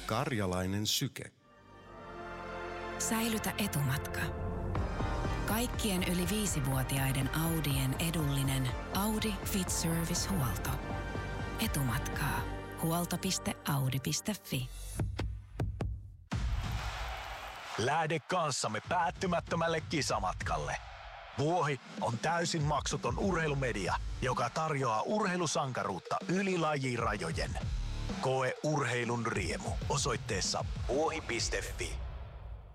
Karjalainen syke. Säilytä etumatka. Kaikkien yli 5-vuotiaiden Audien edullinen Audi Fit Service-huolto. Etumatkaa. Huolto.audi.fi. Lähde kanssamme päättymättömälle kisamatkalle. Vuohi on täysin maksuton urheilumedia, joka tarjoaa urheilusankaruutta yli lajirajojen. Koe urheilun riemu osoitteessa vuohi.fi.